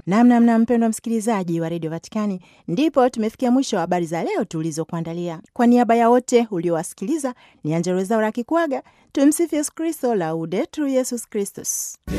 Namna mpendwa msikilizaji wa redio Vatikani, ndipo tumefikia mwisho wa habari za leo tulizokuandalia. Kwa niaba ya wote uliowasikiliza, ni Angella Rwezaura akikuaga. Tumsifu Yesu Kristo, Laudetur Yesus Kristus.